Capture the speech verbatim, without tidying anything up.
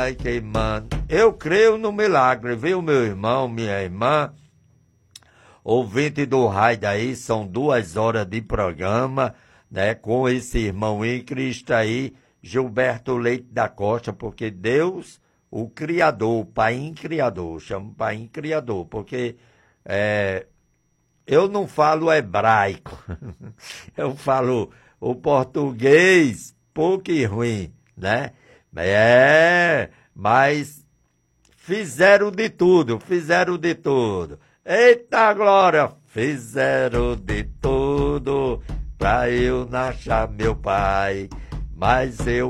Ai, queimando. Eu creio no milagre, viu, meu irmão, minha irmã? Ouvinte do raio aí, são duas horas de programa, né? Com esse irmão em Cristo aí, Gilberto Leite da Costa, porque Deus, o Criador, o Pai Criador, chamo Pai Criador, porque é, eu não falo hebraico, eu falo o português, pouco e ruim, né? É, mas fizeram de tudo, fizeram de tudo. Eita glória, fizeram de tudo pra eu não achar meu pai, mas eu